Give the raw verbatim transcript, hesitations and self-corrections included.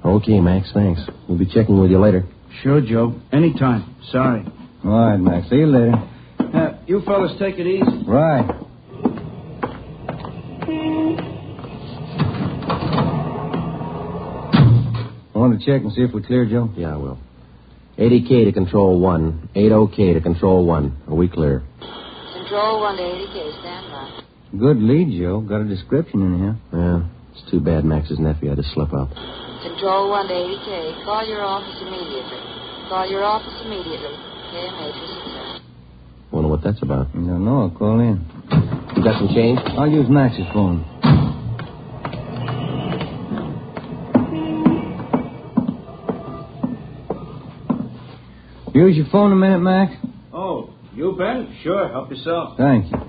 Okay, Max, thanks. We'll be checking with you later. Sure, Joe. Anytime. Sorry. All right, Max. See you later. Uh, you fellas take it easy. Right. Want to check and see if we're clear, Joe? Yeah, I will. eighty K to Control one. eighty K to Control one. Are we clear? Control one to eighty K. Stand by. Good lead, Joe. Got a description in here. Yeah, it's too bad Max's nephew had to slip up. Control one to eighty K. Call your office immediately. Call your office immediately. K M H is success. Wonder what that's about. I don't know. I'll call in. You got some change? I'll use Max's phone. Use your phone a minute, Max? Oh, you, Ben? Sure. Help yourself. Thank you.